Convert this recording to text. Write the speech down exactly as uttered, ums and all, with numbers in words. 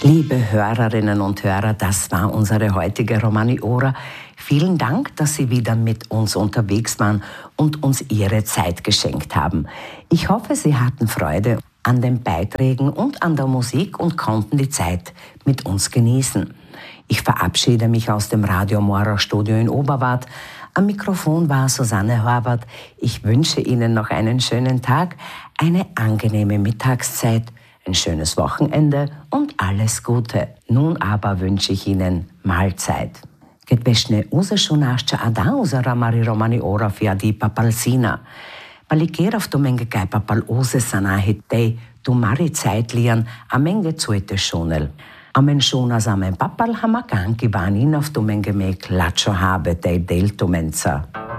Liebe Hörerinnen und Hörer, das war unsere heutige Romani-Ora. Vielen Dank, dass Sie wieder mit uns unterwegs waren und uns Ihre Zeit geschenkt haben. Ich hoffe, Sie hatten Freude an den Beiträgen und an der Musik und konnten die Zeit mit uns genießen. Ich verabschiede mich aus dem Radio Mora Studio in Oberwart. Am Mikrofon war Susanne Horvath. Ich wünsche Ihnen noch einen schönen Tag, eine angenehme Mittagszeit, ein schönes Wochenende und alles Gute. Nun aber wünsche ich Ihnen Mahlzeit. Kedvešne uzešunašća ada uzara mari romani ora fiadi papalsina. Palikera v tomenge kaj papal uze sanahitei tu mari zeitlian amenge zuete šunel. Amen šuna za men papal hamakanki vanin v tomenge mek lačo habe tej deltumenca.